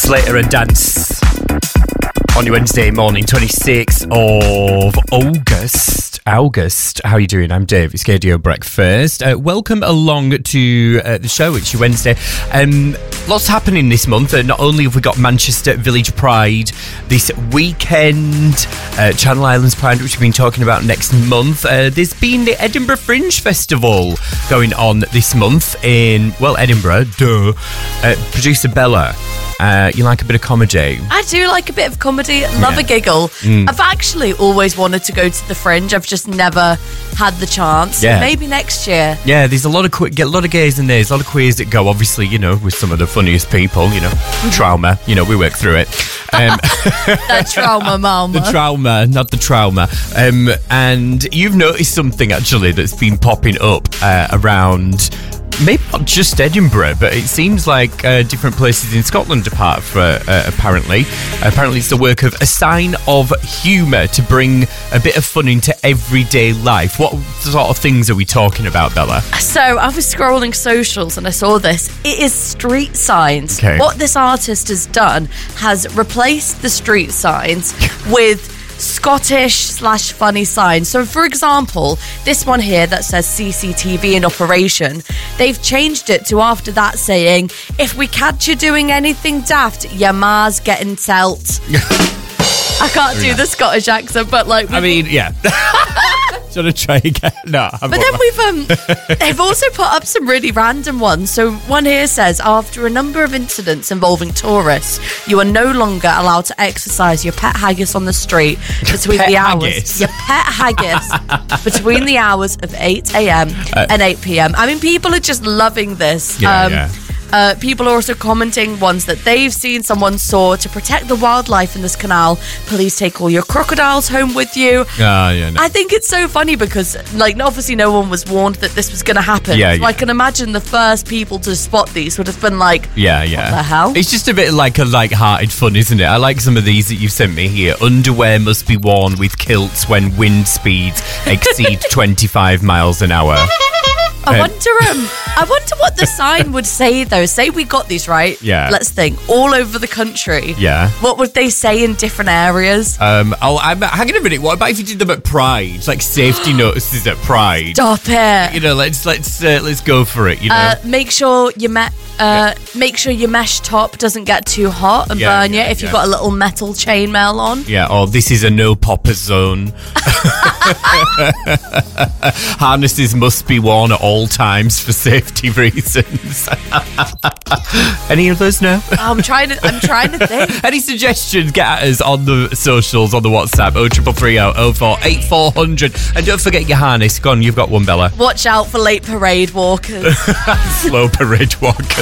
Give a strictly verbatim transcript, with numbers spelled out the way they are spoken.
Slater and Dance on your Wednesday morning, twenty-sixth of August. August, how are you doing? I'm Dave. It's K D O Breakfast. Uh, welcome along to uh, the show. It's your Wednesday. Um, lots happening this month. Uh, not only have we got Manchester Village Pride this weekend, uh, Channel Islands Pride, which we've been talking about next month. Uh, there's been the Edinburgh Fringe Festival going on this month in, well, Edinburgh. Duh. Uh, producer Bella. Uh, you like a bit of comedy? I do like a bit of comedy. Love yeah. a giggle. Mm. I've actually always wanted to go to the Fringe. I've just never had the chance. Yeah. Maybe next year. Yeah, there's a lot of que- get a lot of gays in there. There's a lot of queers that go. Obviously, you know, with some of the funniest people. You know, mm-hmm. trauma. You know, we work through it. Um, the trauma, mama. The trauma, not the trauma. Um, and you've noticed something actually that's been popping up uh, around. Maybe not just Edinburgh, but it seems like uh, different places in Scotland apart for, uh, apparently. Apparently it's the work of A Sign of Humour to bring a bit of fun into everyday life. What sort of things are we talking about, Bella? So I was scrolling socials and I saw this. It is street signs. Okay. What this artist has done has replaced the street signs with Scottish slash funny signs. So for example, this one here that says C C T V in operation, they've changed it to after that saying, if we catch you doing anything daft, your ma's getting telt. I can't do the Scottish accent, but like... I mean, yeah. Should I try again? No. I'm but then we've um, they've also put up some really random ones. So one here says, after a number of incidents involving tourists, you are no longer allowed to exercise your pet haggis on the street between pet the hours. Haggis. Your pet haggis between the hours of eight a.m. Uh, and eight p.m. I mean, people are just loving this. Yeah, um, yeah. Uh, people are also commenting ones that they've seen. Someone saw, to protect the wildlife in this canal, please take all your crocodiles home with you. Uh, yeah, no. I think it's so funny because, like, obviously no one was warned that this was going to happen. Yeah, so yeah. I can imagine the first people to spot these would have been like, yeah, yeah. what the hell? It's just a bit like a light-hearted fun, isn't it? I like some of these that you've sent me here. Underwear must be worn with kilts when wind speeds exceed twenty-five miles an hour. I wonder, um, I wonder what the sign would say though. Say we got these right. Yeah. Let's think. All over the country. Yeah. What would they say in different areas? Um. Oh, I'm hang on a minute. What about if you did them at Pride? Like safety notices at Pride. Stop it. You know, let's let's uh, let's go for it. You know. Uh, make sure you met. Uh, yeah. Make sure your mesh top doesn't get too hot and yeah, burn you yeah, if yeah. you've got a little metal chainmail on. Yeah, or this is a no popper zone. Harnesses must be worn at all times for safety reasons. Any of those now? I'm trying to. I'm trying to think. Any suggestions? Get at us on the socials, on the WhatsApp. Oh triple three oh oh four eight four hundred. And don't forget your harness. Go on, you've got one, Bella. Watch out for late parade walkers. Slow parade walkers.